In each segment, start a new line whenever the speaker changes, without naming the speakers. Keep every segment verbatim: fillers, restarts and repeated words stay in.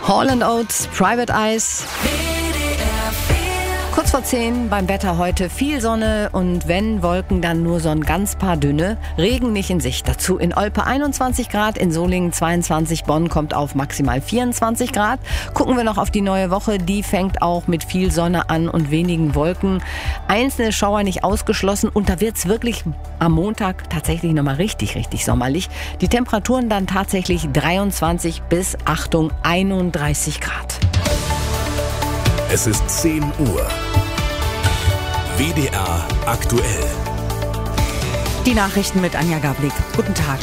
Hall and Oates, Private Eyes. Kurz vor zehn beim Wetter heute viel Sonne und wenn Wolken, dann nur so ein ganz paar dünne. Regen nicht in Sicht. Dazu in Olpe einundzwanzig Grad, in Solingen zweiundzwanzig, Bonn kommt auf maximal vierundzwanzig Grad. Gucken wir noch auf die neue Woche. Die fängt auch mit viel Sonne an und wenigen Wolken. Einzelne Schauer nicht ausgeschlossen und da wird's wirklich am Montag tatsächlich nochmal richtig, richtig sommerlich. Die Temperaturen dann tatsächlich dreiundzwanzig bis, Achtung, einunddreißig Grad.
Es ist zehn Uhr. W D R aktuell.
Die Nachrichten mit Anja Gablik. Guten Tag.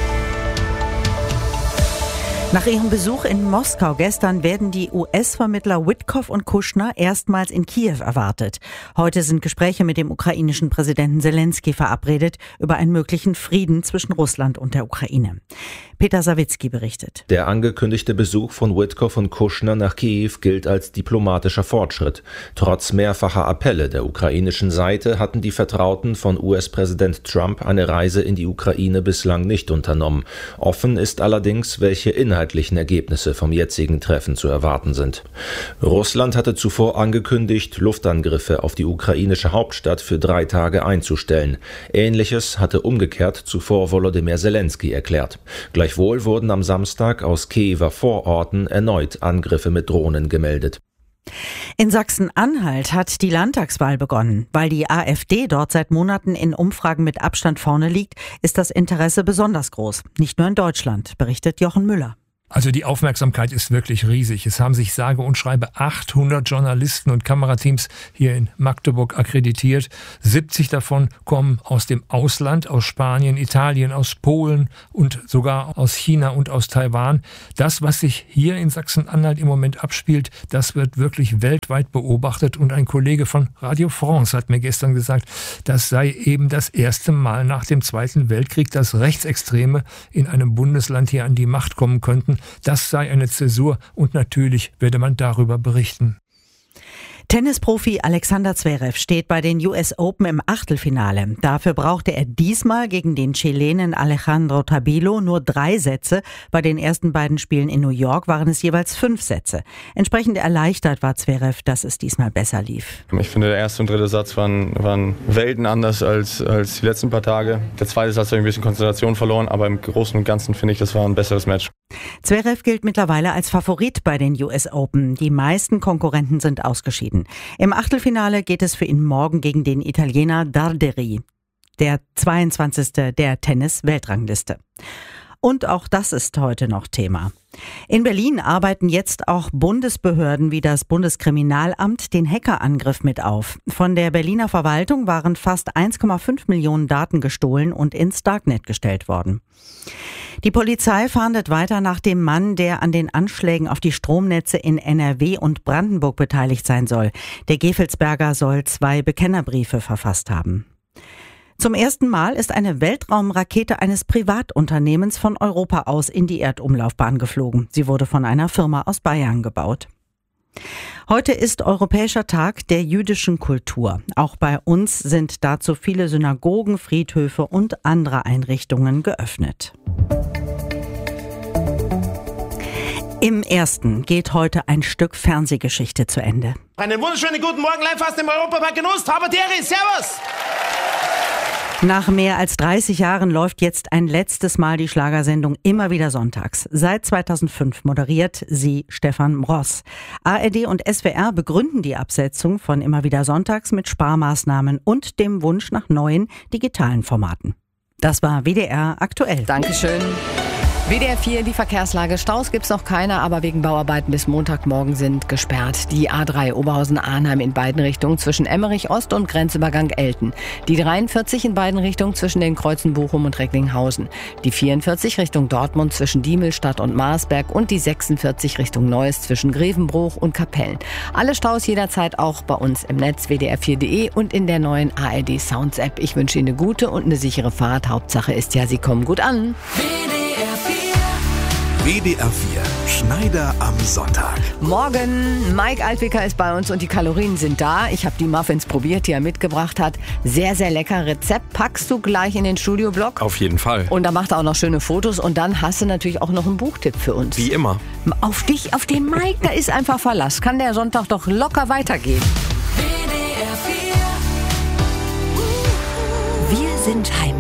Nach ihrem Besuch in Moskau gestern werden die U S-Vermittler Witkoff und Kushner erstmals in Kiew erwartet. Heute sind Gespräche mit dem ukrainischen Präsidenten Zelensky verabredet über einen möglichen Frieden zwischen Russland und der Ukraine. Peter Sawicki berichtet.
Der angekündigte Besuch von Witkoff und Kushner nach Kiew gilt als diplomatischer Fortschritt. Trotz mehrfacher Appelle der ukrainischen Seite hatten die Vertrauten von U S-Präsident Trump eine Reise in die Ukraine bislang nicht unternommen. Offen ist allerdings, welche inhaltlichen Ergebnisse vom jetzigen Treffen zu erwarten sind. Russland hatte zuvor angekündigt, Luftangriffe auf die ukrainische Hauptstadt für drei Tage einzustellen. Ähnliches hatte umgekehrt zuvor Volodymyr Zelensky erklärt. Gleichwohl wurden am Samstag aus Kiewer Vororten erneut Angriffe mit Drohnen gemeldet.
In Sachsen-Anhalt hat die Landtagswahl begonnen. Weil die AfD dort seit Monaten in Umfragen mit Abstand vorne liegt, ist das Interesse besonders groß. Nicht nur in Deutschland, berichtet Jochen Müller.
Also die Aufmerksamkeit ist wirklich riesig. Es haben sich sage und schreibe achthundert Journalisten und Kamerateams hier in Magdeburg akkreditiert. siebzig davon kommen aus dem Ausland, aus Spanien, Italien, aus Polen und sogar aus China und aus Taiwan. Das, was sich hier in Sachsen-Anhalt im Moment abspielt, das wird wirklich weltweit beobachtet. Und ein Kollege von Radio France hat mir gestern gesagt, das sei eben das erste Mal nach dem Zweiten Weltkrieg, dass Rechtsextreme in einem Bundesland hier an die Macht kommen könnten. Das sei eine Zäsur und natürlich werde man darüber berichten.
Tennisprofi Alexander Zverev steht bei den U S Open im Achtelfinale. Dafür brauchte er diesmal gegen den Chilenen Alejandro Tabilo nur drei Sätze. Bei den ersten beiden Spielen in New York waren es jeweils fünf Sätze. Entsprechend erleichtert war Zverev, dass es diesmal besser lief.
Ich finde, der erste und dritte Satz waren, waren Welten anders als, als die letzten paar Tage. Der zweite Satz habe ich ein bisschen Konzentration verloren, aber im Großen und Ganzen finde ich, das war ein besseres Match.
Zverev gilt mittlerweile als Favorit bei den U S Open. Die meisten Konkurrenten sind ausgeschieden. Im Achtelfinale geht es für ihn morgen gegen den Italiener Darderi, der zweiundzwanzigste der Tennis-Weltrangliste. Und auch das ist heute noch Thema. In Berlin arbeiten jetzt auch Bundesbehörden wie das Bundeskriminalamt den Hackerangriff mit auf. Von der Berliner Verwaltung waren fast eins Komma fünf Millionen Daten gestohlen und ins Darknet gestellt worden. Die Polizei fahndet weiter nach dem Mann, der an den Anschlägen auf die Stromnetze in N R W und Brandenburg beteiligt sein soll. Der Gevelsberger soll zwei Bekennerbriefe verfasst haben. Zum ersten Mal ist eine Weltraumrakete eines Privatunternehmens von Europa aus in die Erdumlaufbahn geflogen. Sie wurde von einer Firma aus Bayern gebaut. Heute ist Europäischer Tag der jüdischen Kultur. Auch bei uns sind dazu viele Synagogen, Friedhöfe und andere Einrichtungen geöffnet. Im Ersten geht heute ein Stück Fernsehgeschichte zu Ende.
Einen wunderschönen guten Morgen live aus dem Europapark Genuss. Habertieri, servus!
Nach mehr als dreißig Jahren läuft jetzt ein letztes Mal die Schlagersendung immer wieder sonntags. Seit zweitausendfünf moderiert sie Stefan Mross. A R D und S W R begründen die Absetzung von immer wieder sonntags mit Sparmaßnahmen und dem Wunsch nach neuen digitalen Formaten. Das war W D R aktuell.
Dankeschön. W D R vier, die Verkehrslage. Staus gibt's noch keine, aber wegen Bauarbeiten bis Montagmorgen sind gesperrt. Die A drei Oberhausen-Arnheim in beiden Richtungen zwischen Emmerich Ost und Grenzübergang Elten. Die dreiundvierzig in beiden Richtungen zwischen den Kreuzen Bochum und Recklinghausen. Die vierundvierzig Richtung Dortmund zwischen Diemelstadt und Marsberg und die sechsundvierzig Richtung Neuss zwischen Grevenbruch und Kapellen. Alle Staus jederzeit auch bei uns im Netz w d r vier punkt d e und in der neuen A R D Sounds App. Ich wünsche Ihnen eine gute und eine sichere Fahrt. Hauptsache ist ja, Sie kommen gut an.
W D R vier
W D R vier, Schneider am Sonntag.
Morgen, Mike Altwicker ist bei uns und die Kalorien sind da. Ich habe die Muffins probiert, die er mitgebracht hat. Sehr, sehr lecker. Rezept packst du gleich in den Studioblog.
Auf jeden Fall.
Und da macht er auch noch schöne Fotos und dann hast du natürlich auch noch einen Buchtipp für uns.
Wie immer.
Auf dich, auf den Mike, da ist einfach Verlass. Kann der Sonntag doch locker weitergehen.
W D R vier. Wir sind Heimat.